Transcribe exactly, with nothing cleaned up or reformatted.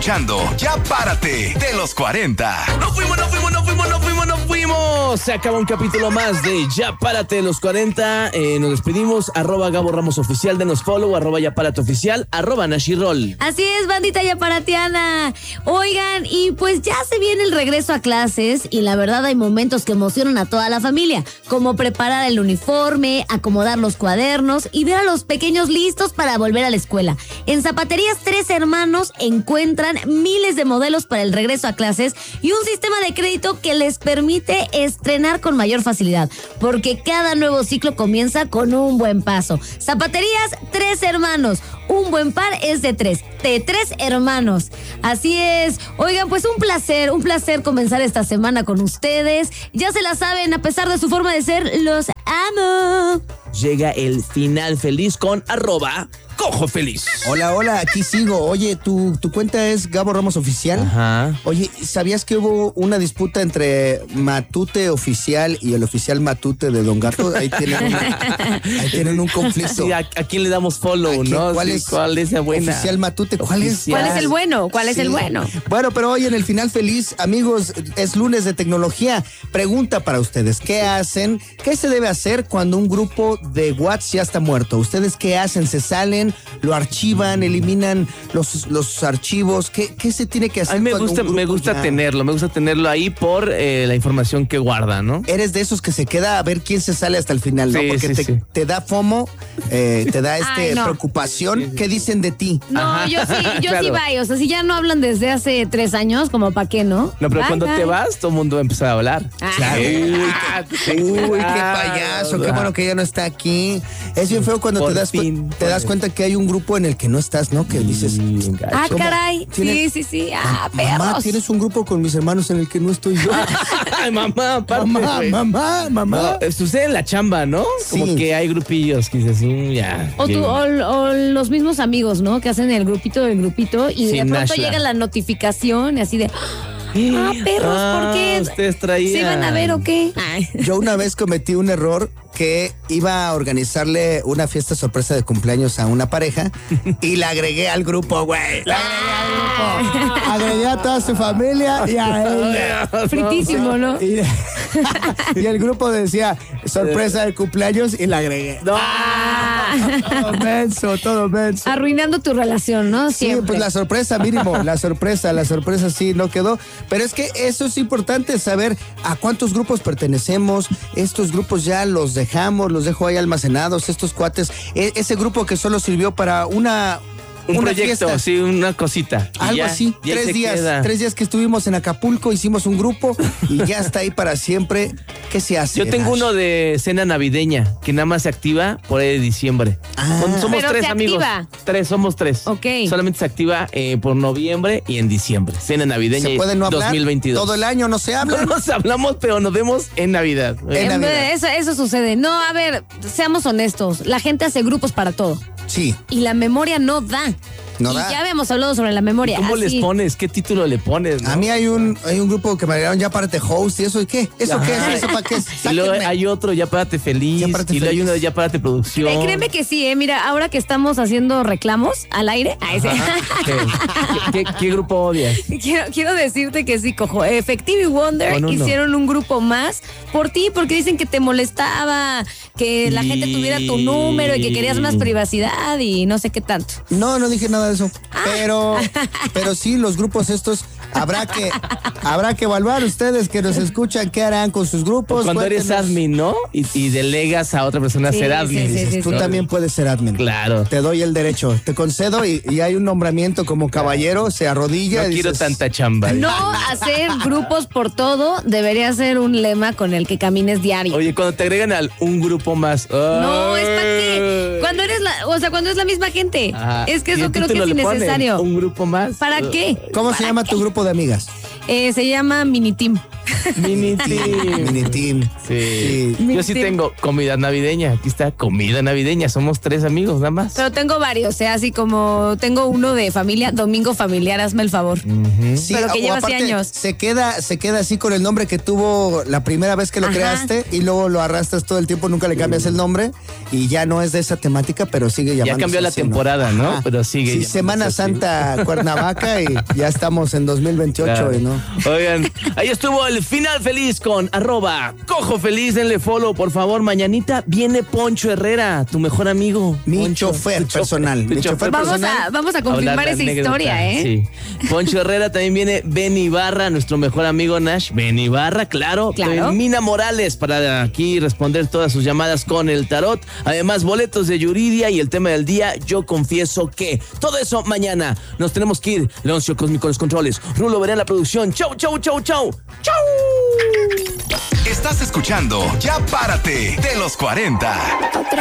escuchando Ya Párate de los cuarenta. ¡No fuimos, no fuimos, no fuimos, no fuimos, no fuimos! Se acaba un capítulo más de Ya Párate de los cuarenta. Eh, nos despedimos. Arroba Gabo Ramos Oficial, denos follow. Arroba Ya Párate Oficial. Arroba Nashirol. Así es, bandita yaparatiana. Oigan, y pues ya se viene el regreso a clases y la verdad hay momentos que emocionan a toda la familia, como preparar el uniforme, acomodar los cuadernos y ver a los pequeños listos para volver a la escuela. En Zapaterías Tres Hermanos encuentran miles de modelos para el regreso a clases y un sistema de crédito que les permite estrenar con mayor facilidad, porque cada nuevo ciclo comienza con un buen paso. Zapaterías Tres Hermanos, un buen par es de tres, de tres hermanos. Así es. Oigan, pues un placer, un placer comenzar esta semana con ustedes. Ya se la saben, a pesar de su forma de ser, los amo. Llega el final feliz con arroba Cojo Feliz. Hola, hola, aquí sigo. Oye, ¿tu, tu cuenta es Gabo Ramos Oficial? Ajá. Oye, ¿sabías que hubo una disputa entre Matute Oficial y el oficial Matute de Don Gato? Ahí tienen, una, ahí tienen un conflicto. Sí, ¿a, a quién le damos follow, quién, no? ¿Cuál, Sí, es, ¿Cuál es la buena? Oficial Matute, ¿cuál Oficial. es? ¿Cuál es el bueno? ¿Cuál es Sí. el bueno? Bueno, pero hoy en el final feliz, amigos, es lunes de tecnología. Pregunta para ustedes, ¿qué hacen? ¿Qué se debe hacer cuando un grupo de WhatsApp ya está muerto? ¿Ustedes qué hacen? ¿Se salen? ¿Lo archivan? ¿Eliminan los, los archivos? ¿Qué, ¿Qué se tiene que hacer? A mí me cuando gusta, un grupo me gusta ya... tenerlo, me gusta tenerlo ahí por eh, la información que guarda, ¿no? Eres de esos que se queda a ver quién se sale hasta el final, ¿no? Sí, Porque sí, te, sí. te da FOMO, eh, te da este Ay, no. preocupación. ¿Qué dicen de ti? No, Ajá. yo sí, yo Claro. sí bye. O sea, si ya no hablan desde hace tres años, como para qué, ¿no? No, pero Bye, cuando bye. te vas, todo el mundo va a empezar a hablar. Ah. Claro. Ah, Uy, qué claro. payaso, qué bueno que ya no está aquí. Es bien feo cuando Por te das, cu- fin, te das por- cuenta que hay un grupo en el que no estás, ¿no? Que dices, Sí, gacho. Ah, ¿Cómo? caray. ¿Tiene- Sí, sí, sí. Ah, mamá, perros. tienes un grupo con mis hermanos en el que no estoy yo. Ay, mamá, aparte, mamá, güey. mamá, mamá. No, eh, sucede en la chamba, ¿no? Como Sí. que hay grupillos que dices, mm, ya. O, tú, bien. o, o los mismos amigos, ¿no? Que hacen el grupito del grupito y Sí, de pronto Nashla. llega la notificación y así de, ah, perros, Ah, ¿por qué? ustedes traían. ¿Se iban a ver o qué? Ay. Yo una vez cometí un error que iba a organizarle una fiesta sorpresa de cumpleaños a una pareja y la agregué al grupo, güey. La agregué al grupo. Agregué a toda su familia y a ella. Fritísimo, ¿no? Y, y el grupo decía sorpresa de cumpleaños y la agregué. No. Todo menso, todo menso. Arruinando tu relación, ¿no? Sí, Siempre. pues la sorpresa, mínimo, la sorpresa, la sorpresa sí no quedó. Pero es que eso es importante, saber a cuántos grupos pertenecemos. Estos grupos ya los dejamos, los dejo ahí almacenados. Estos cuates, e- ese grupo que solo sirvió para una... Un una proyecto, fiesta. sí, una cosita. Y Algo ya, así, y ahí tres se días, queda. tres días que estuvimos en Acapulco, hicimos un grupo y ya está ahí para siempre. ¿Qué se hace? Yo tengo Nash? uno de cena navideña que nada más se activa por ahí de diciembre. Ah. Son- somos Pero tres se amigos. activa. Tres, somos tres. Ok. Solamente se activa eh, por noviembre y en diciembre. Cena navideña ¿Se puede no hablar? dos mil veintidós. Todo el año no se habla. No nos hablamos, pero nos vemos en Navidad. En En Navidad. vez- Eso, eso sucede. No, a ver, seamos honestos. La gente hace grupos para todo. Sí. Y la memoria no da. No y da. ya habíamos hablado sobre la memoria. ¿Cómo así. les pones? ¿Qué título le pones? no? A mí hay un, hay un grupo que me agregaron ya párate host y eso, ¿y qué? ¿Eso qué Ajá. es? ¿Eso para qué es? Y luego Sáquenme. hay otro, ya párate feliz. Ya párate y luego hay feliz. uno de ya párate producción. Eh, créeme que sí, eh. Mira, ahora que estamos haciendo reclamos al aire. Ay, sí. ¿Qué, qué, qué- qué grupo odias? Quiero, quiero decirte que sí, cojo. Effective y Wonder Con uno. hicieron un grupo más por ti porque dicen que te molestaba que la gente tuviera tu número y que querías más privacidad y no sé qué tanto. No, no dije nada de eso. Ah. Pero, pero sí, los grupos estos habrá que, habrá que evaluar ustedes que nos escuchan qué harán con sus grupos. Cuando eres Cuéntenos. admin, ¿no? Y, y delegas a otra persona a Sí, ser sí, admin. sí, dices, sí, Tú ¿no? también puedes ser admin. Claro. Te doy el derecho, te concedo y, y hay un nombramiento como caballero, se arrodilla. No y quiero dices, tanta chamba. No hacer grupos por todo debería ser un lema con el que camines diario. Oye, cuando te agregan al un grupo más. No, ¡ay! es para qué. Cuando eres la, o sea, cuando es la misma gente. Ajá. Es que ¿Y eso el creo que título es le ponen? innecesario. Un grupo más. ¿Para qué? ¿Cómo se ¿Para llama qué? tu grupo de amigas? Eh, se llama Mini Team. Mini team. Mini team. Sí. Sí. Yo sí Mini tengo comida navideña. Aquí está, comida navideña. Somos tres amigos, nada más. Pero tengo varios, o sea, así como tengo uno de familia, domingo familiar, hazme el favor. Sí, Pero que o lleva así aparte, años. Se queda, se queda así con el nombre que tuvo la primera vez que lo Ajá. creaste y luego lo arrastras todo el tiempo, nunca le cambias el nombre y ya no es de esa temática, pero sigue llamándose Ya cambió la así, ¿no? temporada, ¿no? Ajá. Pero sigue Sí, llamándose Semana así. Santa Cuernavaca y ya estamos en dos mil veintiocho, Claro. ¿no? Oigan, ahí estuvo el final feliz con arroba cojo feliz, denle follow, por favor. Mañanita viene Poncho Herrera, tu mejor amigo. Mi Poncho, chofer tu cho- personal, tu mi chofer Vamos personal. a, vamos a confirmar Hablar esa la anécdota, historia, ¿eh? Sí. Poncho Herrera, también viene Ben Ibarra, nuestro mejor amigo Nash. Ben Ibarra, claro. Claro. Mina Morales para aquí responder todas sus llamadas con el tarot. Además, boletos de Yuridia y el tema del día, yo confieso que. Todo eso mañana. Nos tenemos que ir. Leoncio Cósmico los controles. Rulo Veré en la producción. Chau, chau, chau, chau. Chau. Estás escuchando Ya Párate de los cuarenta.